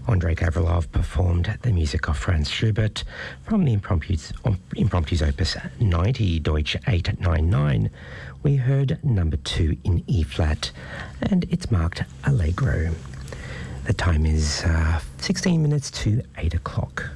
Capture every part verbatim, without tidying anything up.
Andrei Gavrilov performed the music of Franz Schubert from the Impromptus, Impromptus Opus ninety, Deutsch eight ninety-nine. We heard number two in E-flat, and it's marked Allegro. The time is uh, sixteen minutes to eight o'clock.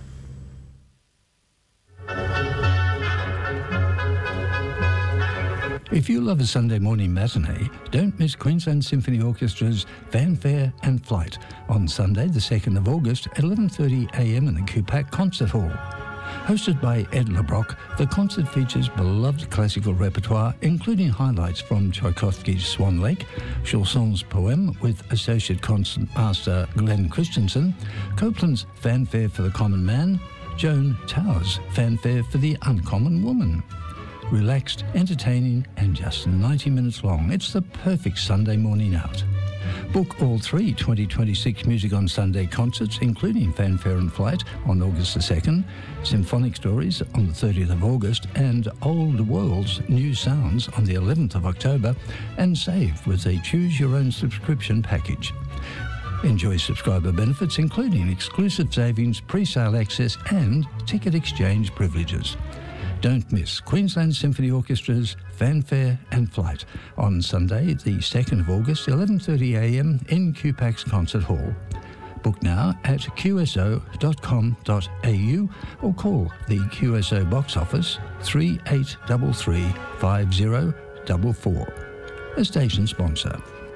If you love a Sunday morning matinee, don't miss Queensland Symphony Orchestra's Fanfare and Flight on Sunday, the second of August at eleven thirty a m in the Cupac Concert Hall. Hosted by Ed LeBrock, the concert features beloved classical repertoire, including highlights from Tchaikovsky's Swan Lake, Chausson's Poème with Associate Concertmaster Glenn Christensen, Copland's Fanfare for the Common Man, Joan Towers' Fanfare for the Uncommon Woman. Relaxed, entertaining, and just ninety minutes long. It's the perfect Sunday morning out. Book all three twenty twenty-six Music on Sunday concerts, including Fanfare and Flight on August the second, Symphonic Stories on the thirtieth of August, and Old World's New Sounds on the eleventh of October, and save with a choose-your-own subscription package. Enjoy subscriber benefits, including exclusive savings, pre-sale access, and ticket exchange privileges. Don't miss Queensland Symphony Orchestra's Fanfare and Flight on Sunday, the second of August, eleven thirty a m in Cupac's Concert Hall. Book now at q s o dot com dot a u or call the Q S O box office three eight three three, five zero four four. A station sponsor.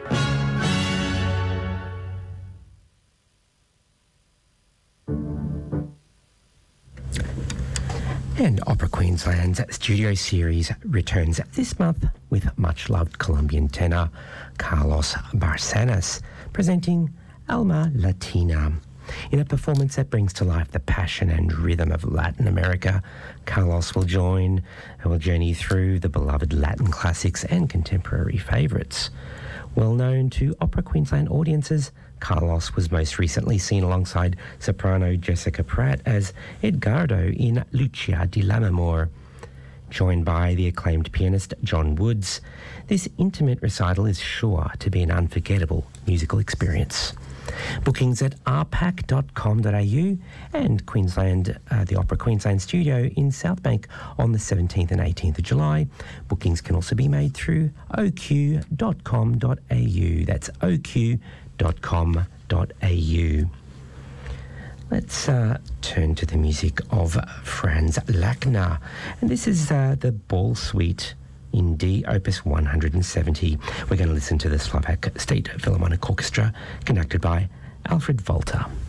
And Opera Queensland's studio series returns this month with much-loved Colombian tenor Carlos Barcenas presenting Alma Latina. In a performance that brings to life the passion and rhythm of Latin America, Carlos will join and will journey through the beloved Latin classics and contemporary favourites. Well known to Opera Queensland audiences, Carlos was most recently seen alongside soprano Jessica Pratt as Edgardo in Lucia di Lammermoor. Joined by the acclaimed pianist John Woods, this intimate recital is sure to be an unforgettable musical experience. Bookings at r pac dot com dot a u and Queensland, uh, the Opera Queensland studio in Southbank on the seventeenth and eighteenth of July. Bookings can also be made through o q dot com dot a u. That's o q dot com dot a u. Let's uh, turn to the music of Franz Lachner, and this is uh, the Ball Suite in D, Opus one hundred seventy. We're going to listen to the Slovak State Philharmonic Orchestra, conducted by Alfred Volta.